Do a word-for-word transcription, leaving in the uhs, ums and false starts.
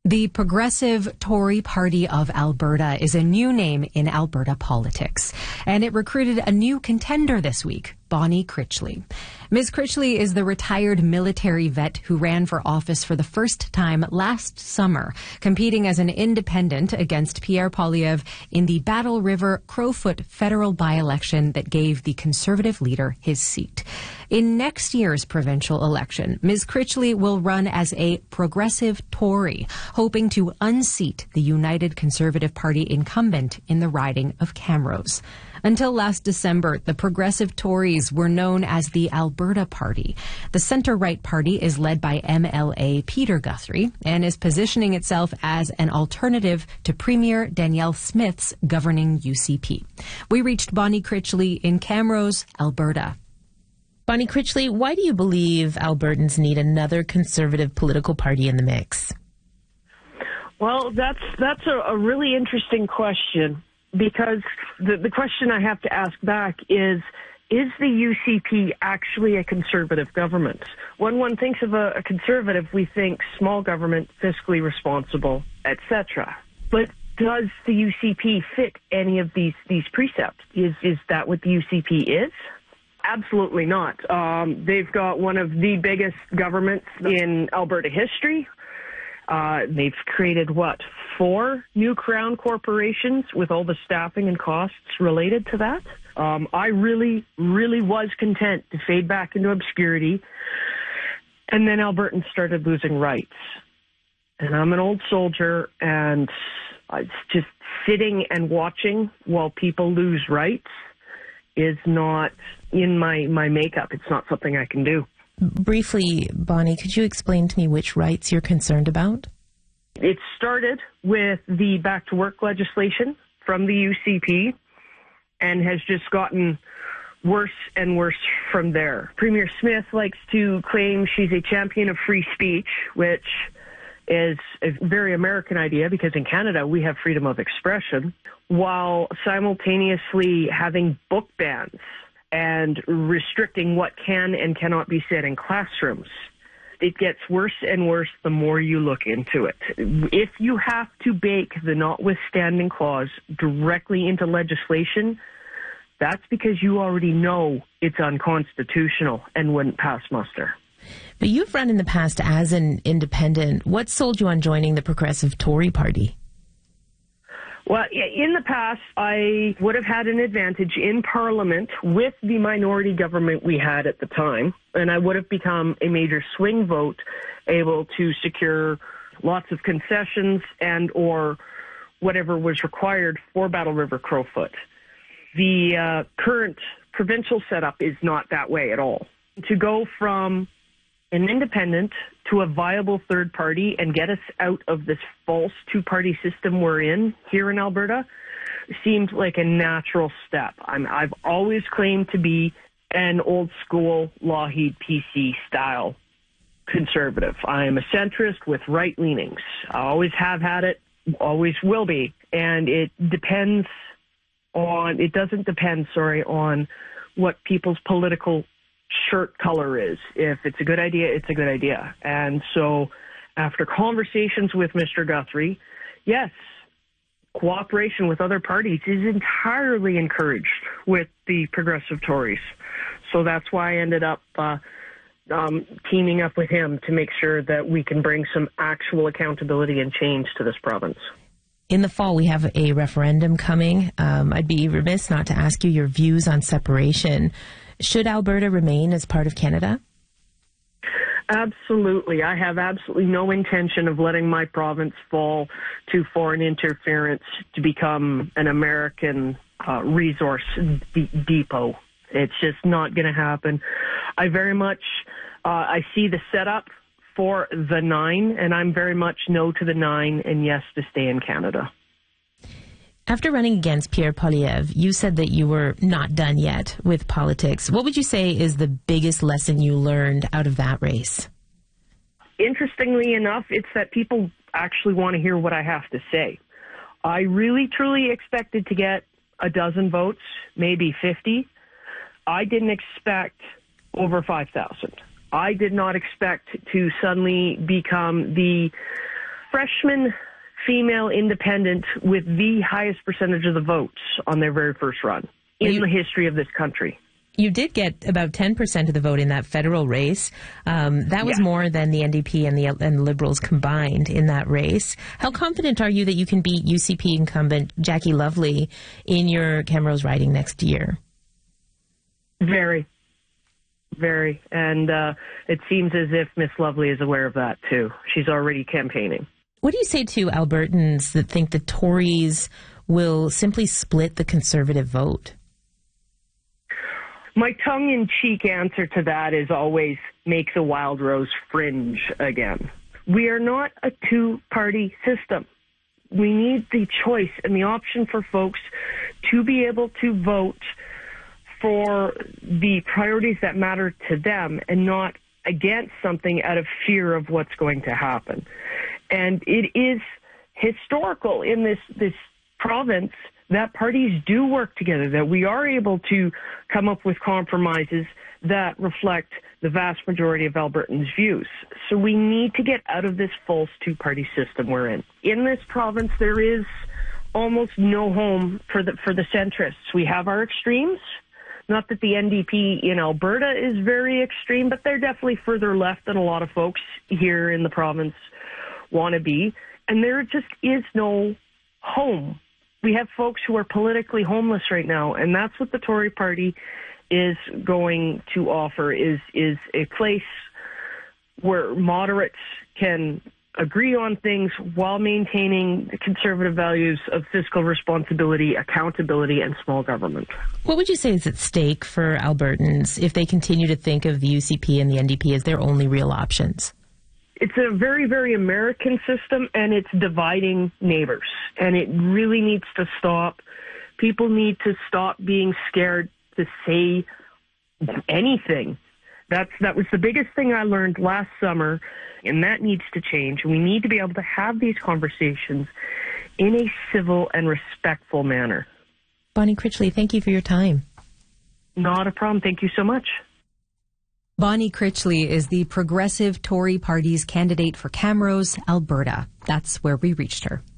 The Progressive Tory Party of Alberta is a new name in Alberta politics, and it recruited a new contender this week, Bonnie Critchley. Miz Critchley is the retired military vet who ran for office for the first time last summer, competing as an independent against Pierre Poilievre in the Battle River Crowfoot federal by-election that gave the Conservative leader his seat. In next year's provincial election, Miz Critchley will run as a progressive Tory, hoping to unseat the United Conservative Party incumbent in the riding of Camrose. Until last December, the Progressive Tories were known as the Alberta Party. The centre-right party is led by M L A Peter Guthrie and is positioning itself as an alternative to Premier Danielle Smith's governing U C P. We reached Bonnie Critchley in Camrose, Alberta. Bonnie Critchley, why do you believe Albertans need another Conservative political party in the mix? Well, that's that's a, a really interesting question, because the, the question I have to ask back is, is the U C P actually a conservative government? When one thinks of a, a conservative, we think small government, fiscally responsible, et cetera. But does the U C P fit any of these, these precepts? Is, is that what the U C P is? Absolutely not. Um, they've got one of the biggest governments in Alberta history. Uh, they've created, what, four new Crown corporations with all the staffing and costs related to that. Um, I really, really was content to fade back into obscurity, and then Albertans started losing rights. And I'm an old soldier, and it's just sitting and watching while people lose rights is not in my, my makeup. It's not something I can do. Briefly, Bonnie, could you explain to me which rights you're concerned about? It started with the back to work legislation from the U C P and has just gotten worse and worse from there. Premier Smith likes to claim she's a champion of free speech, which is a very American idea because in Canada we have freedom of expression, while simultaneously having book bans and restricting what can and cannot be said in classrooms. It gets worse and worse the more you look into it. If you have to bake the notwithstanding clause directly into legislation, that's because you already know it's unconstitutional and wouldn't pass muster. But you've run in the past as an independent. What sold you on joining the Progressive Tory Party? Well, in the past, I would have had an advantage in Parliament with the minority government we had at the time, and I would have become a major swing vote, able to secure lots of concessions and or whatever was required for Battle River Crowfoot. The uh, current provincial setup is not that way at all. To go from an independent to a viable third party and get us out of this false two-party system we're in here in Alberta seemed like a natural step. I'm, I've always claimed to be an old-school Lougheed P C style conservative. I am a centrist with right leanings. I always have had it, always will be, and it depends on, it doesn't depend, sorry, on what people's political shirt color is. If it's a good idea, it's a good idea. And so after conversations with Mister Guthrie, yes, cooperation with other parties is entirely encouraged with the Progressive Tories. So that's why I ended up uh, um, teaming up with him to make sure that we can bring some actual accountability and change to this province. In the fall, we have a referendum coming. Um, I'd be remiss not to ask you your views on separation. Should Alberta remain as part of Canada? Absolutely. I have absolutely no intention of letting my province fall to foreign interference to become an American uh, resource d- depot. It's just not going to happen. I very much, uh, I see the setup for the nine, and I'm very much no to the nine and yes to stay in Canada. After running against Pierre Poilievre, you said that you were not done yet with politics. What would you say is the biggest lesson you learned out of that race? Interestingly enough, it's that people actually want to hear what I have to say. I really, truly expected to get a dozen votes, maybe fifty. I didn't expect over five thousand. I did not expect to suddenly become the freshman female independent with the highest percentage of the votes on their very first run in you, the history of this country. You did get about ten percent of the vote in that federal race. Um, that was yeah. more than the N D P and the and Liberals combined in that race. How confident are you that you can beat U C P incumbent Jackie Lovely in your Camrose riding next year? Very. Very. And uh, it seems as if Miss Lovely is aware of that, too. She's already campaigning. What do you say to Albertans that think the Tories will simply split the Conservative vote? My tongue-in-cheek answer to that is always make the Wild Rose fringe again. We are not a two-party system. We need the choice and the option for folks to be able to vote for the priorities that matter to them and not against something out of fear of what's going to happen. And it is historical in this, this province that parties do work together, that we are able to come up with compromises that reflect the vast majority of Albertans' views. So we need to get out of this false two-party system we're in. In this province, there is almost no home for the, for the centrists. We have our extremes. Not that the N D P in Alberta is very extreme, but they're definitely further left than a lot of folks here in the province want to be. And there just is no home. We have folks who are politically homeless right now, and that's what the Tory party is going to offer, is, is a place where moderates can agree on things while maintaining the conservative values of fiscal responsibility, accountability, and small government. What would you say is at stake for Albertans if they continue to think of the U C P and the N D P as their only real options? It's a very, very American system, and it's dividing neighbors, and it really needs to stop. People need to stop being scared to say anything. That's that was the biggest thing I learned last summer, and that needs to change. We need to be able to have these conversations in a civil and respectful manner. Bonnie Critchley, thank you for your time. Not a problem. Thank you so much. Bonnie Critchley is the Progressive Tory Party's candidate for Camrose, Alberta. That's where we reached her.